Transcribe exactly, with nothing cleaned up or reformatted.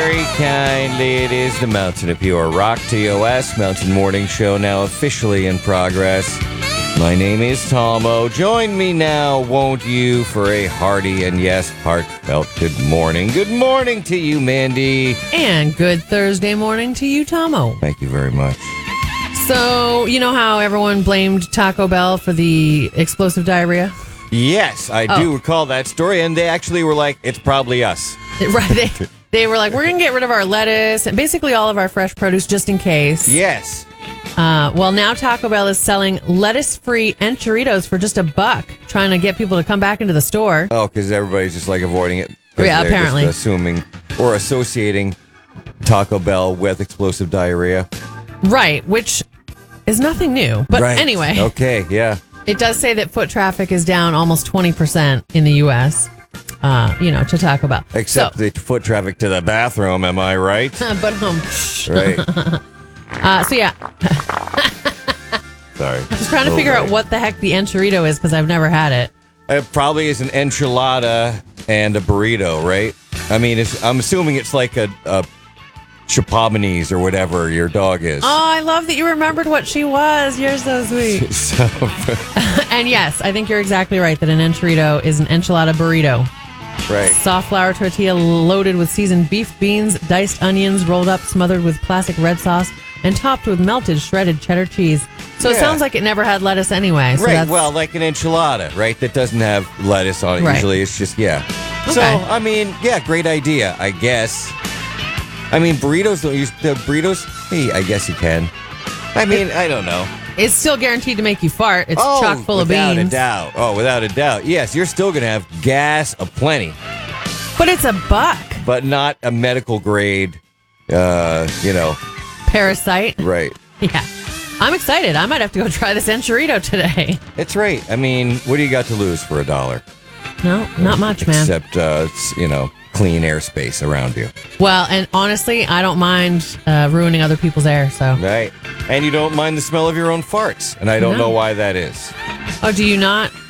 Very kindly, it is the Mountain of Pure Rock, T O S, Mountain Morning Show, now officially in progress. My name is Tomo. Join me now, won't you, for a hearty and, yes, heartfelt good morning. Good morning to you, Mandy. And good Thursday morning to you, Tomo. Thank you very much. So, you know how everyone blamed Taco Bell for the explosive diarrhea? Yes, I Oh. do recall that story, and they actually were like, it's probably us. Right. They, they were like, we're going to get rid of our lettuce and basically all of our fresh produce just in case. Yes. Uh, well, now Taco Bell is selling lettuce-free enchiladas for just a buck, trying to get people to come back into the store. Oh, because everybody's just like avoiding it. 'Cause Yeah, they're apparently. just assuming or associating Taco Bell with explosive diarrhea. Right, which is nothing new. But Right. anyway, Okay, yeah. it does say that foot traffic is down almost twenty percent in the U S, uh, you know, to Taco Bell. Except so, the foot traffic to the bathroom, am I right? but um, Right. uh, so yeah, Sorry. just trying to figure out what the heck the enchilado is because I've never had it. It probably is an enchilada and a burrito, right? I mean, it's, I'm assuming it's like a, a Chipotle or whatever your dog is. Oh, I love that you remembered what she was. You're so sweet. So, And yes, I think you're exactly right that an enchilado is an enchilada burrito. right. Soft flour tortilla loaded with seasoned beef, beans, diced onions, rolled up, smothered with classic red sauce, and topped with melted shredded cheddar cheese. So it Yeah. sounds like it never had lettuce anyway. So Right, that's, well, like an enchilada, right? That doesn't have lettuce on it. Right. Usually it's just, yeah. So, Okay. I mean, yeah, great idea, I guess. I mean, burritos don't use the burritos. Hey, I guess you can. I mean, I don't know. it's still guaranteed to make you fart. It's chock full of without beans. a doubt. Oh, without a doubt. Yes, you're still going to have gas aplenty, But it's a buck. but not a medical grade, uh, you know, Parasite. right. Yeah. I'm excited. I might have to go try this enchilado today. It's right. I mean, what do you got to lose for a dollar? No, not much, man. Except, uh, it's, you know, clean airspace around you. Well, and honestly, I don't mind uh, ruining other people's air. So, Right. And you don't mind the smell of your own farts. And I don't No. know why that is. oh, do you not?